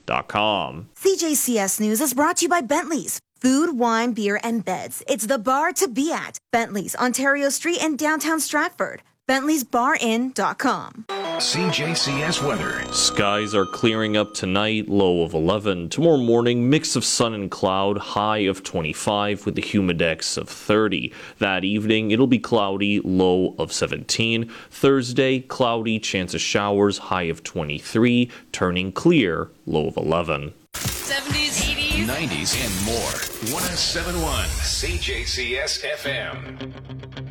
CJCSnews.com. CJCS News is brought to you by Bentley's. Food, wine, beer, and beds. It's the bar to be at. Bentley's, Ontario Street in downtown Stratford. Bentley'sBarIn.com. CJCS weather. Skies are clearing up tonight, low of 11. Tomorrow morning, mix of sun and cloud, high of 25 with the humidex of 30. That evening, it'll be cloudy, low of 17. Thursday, cloudy, chance of showers, high of 23. Turning clear, low of 11. 70s, 80s, 90s, and more. 107.1 CJCS FM.